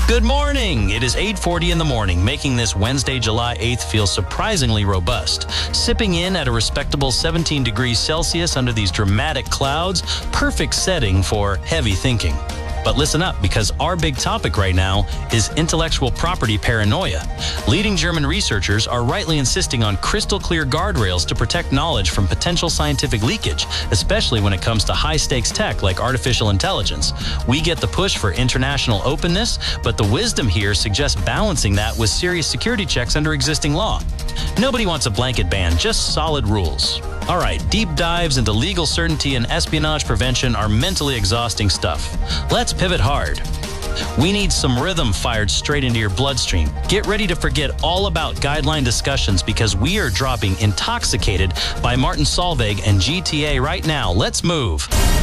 Good morning. It is 8:40 in the morning, making this Wednesday, July 8th feel surprisingly robust. Sipping in at a respectable 17 degrees Celsius under these dramatic clouds, perfect setting for heavy thinking. But listen up, because our big topic right now is intellectual property paranoia. Leading German researchers are rightly insisting on crystal clear guardrails to protect knowledge from potential scientific leakage, especially when it comes to high-stakes tech like artificial intelligence. We get the push for international openness, but the wisdom here suggests balancing that with serious security checks under existing law. Nobody wants a blanket ban, just solid rules. All right, deep dives into legal certainty and espionage prevention are mentally exhausting stuff. Let's pivot hard. We need some rhythm fired straight into your bloodstream. Get ready to forget all about guideline discussions, because we are dropping Intoxicated by Martin Solveig and GTA right now. Let's move.